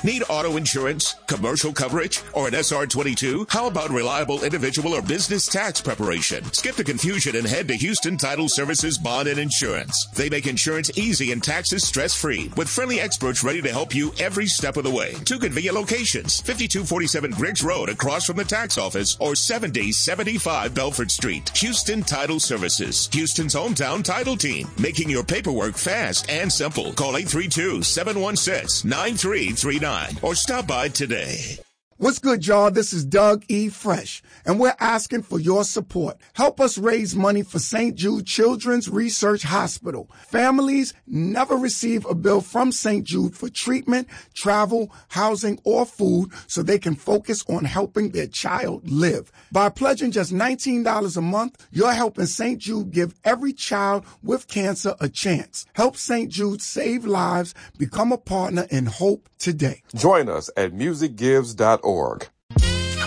Need auto insurance, commercial coverage, or an SR22? How about reliable individual or business tax preparation? Skip the confusion and head to Houston Title Services Bond and Insurance. They make insurance easy and taxes stress-free with friendly experts ready to help you every step of the way. 2 convenient locations, 5247 Griggs Road across from the tax office or 7075 Belford Street. Houston Title Services, Houston's hometown title team, making your paperwork fast and simple. Call 832-716-9339 or stop by today. What's good, y'all? This is Doug E. Fresh, and we're asking for your support. Help us raise money for St. Jude Children's Research Hospital. Families never receive a bill from St. Jude for treatment, travel, housing, or food so they can focus on helping their child live. By pledging just $19 a month, you're helping St. Jude give every child with cancer a chance. Help St. Jude save lives. Become a partner in hope today. Join us at musicgives.org.